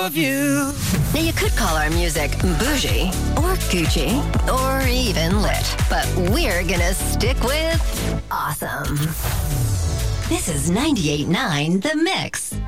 of you. Now, you could call our music bougie or Gucci or even lit, but we're gonna stick with awesome. This is 98.9 The Mix.